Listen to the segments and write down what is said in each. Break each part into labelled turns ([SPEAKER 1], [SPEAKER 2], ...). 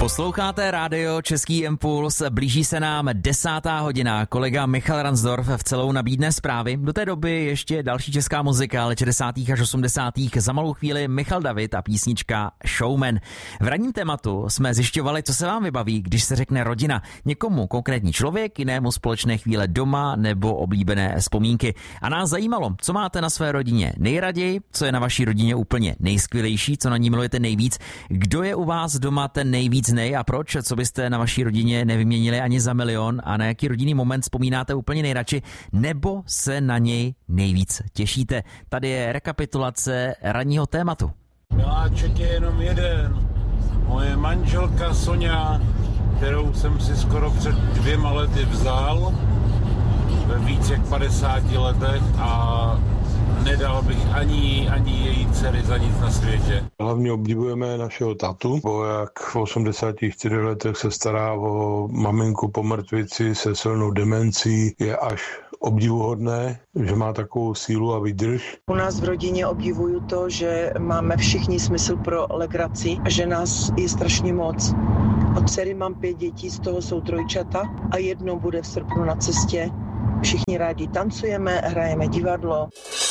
[SPEAKER 1] Posloucháte rádio Český impuls, blíží se nám 10. hodina. Kolega Michal Ransdorf v celou nabídne zprávy. Do té doby ještě další česká muzika, ale 60. až 80. Za malou chvíli Michal David a písnička Showman. V ranním tématu jsme zjišťovali, co se vám vybaví, když se řekne rodina. Někomu konkrétní člověk, jinému společné chvíle doma nebo oblíbené vzpomínky. A nás zajímalo, co máte na své rodině nejraději, co je na vaší rodině úplně nejskvělejší, co na ní milujete nejvíc, kdo je u vás doma ten nejvíc a proč, co byste na vaší rodině nevyměnili ani za milion a na jaký rodinný moment vzpomínáte úplně nejradši, nebo se na něj nejvíc těšíte. Tady je rekapitulace ranního tématu.
[SPEAKER 2] Miláček je jenom jeden. Moje manželka Soňa, kterou jsem si skoro před 2 lety vzal, ve víc jak 50 letech a nedal bych ani její dcery za nic na světě.
[SPEAKER 3] Hlavně obdivujeme našeho tátu, bo jak v 84 letech se stará o maminku po mrtvici se silnou demencí, je až obdivuhodné, že má takovou sílu a výdrž.
[SPEAKER 4] U nás v rodině obdivuju to, že máme všichni smysl pro legraci a že nás je strašně moc. Od dcery mám 5 dětí, z toho jsou trojčata a jedno bude v srpnu na cestě. Všichni rádi tancujeme, hrajeme divadlo.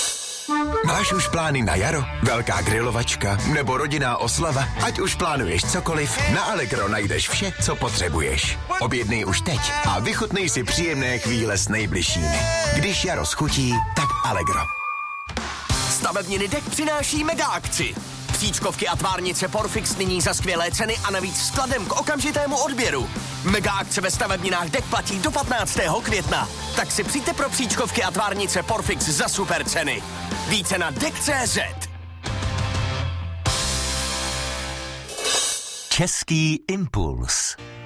[SPEAKER 5] Máš už plány na jaro? Velká grilovačka nebo rodinná oslava? Ať už plánuješ cokoliv, na Allegro najdeš vše, co potřebuješ. Objednej už teď a vychutnej si příjemné chvíle s nejbližšími. Když jaro schutí, tak Allegro.
[SPEAKER 6] Stavebniny DEK přináší mega akci. Příčkovky a tvárnice Porfix nyní za skvělé ceny a navíc skladem k okamžitému odběru. Mega akce ve stavebninách DEK platí do 15. května. Tak si přijďte pro příčkovky a tvárnice Porfix za super ceny. Více na DEK.cz.
[SPEAKER 5] Český impuls.